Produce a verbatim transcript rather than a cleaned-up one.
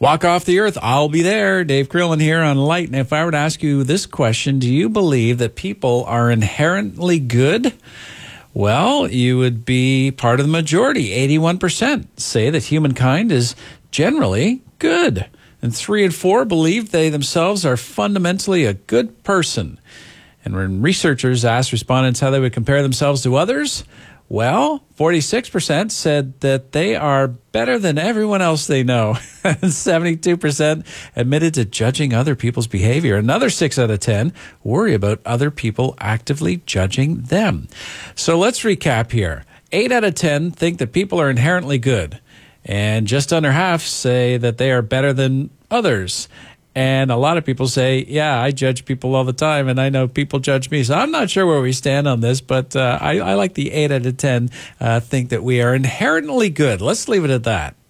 Walk off the earth, I'll be there. Dave Crillin here on Light. And if I were to ask you this question, do you believe that people are inherently good? Well, you would be part of the majority. eighty-one percent say that humankind is generally good. And three and four believe they themselves are fundamentally a good person. And when researchers asked respondents how they would compare themselves to others, well, forty-six percent said that they are better than everyone else they know. seventy-two percent admitted to judging other people's behavior. Another six out of ten worry about other people actively judging them. So let's recap here. eight out of ten think that people are inherently good. And just under half say that they are better than others. And a lot of people say, yeah, I judge people all the time, and I know people judge me. So I'm not sure where we stand on this, but uh, I, I like the eight out of ten uh, think that we are inherently good. Let's leave it at that.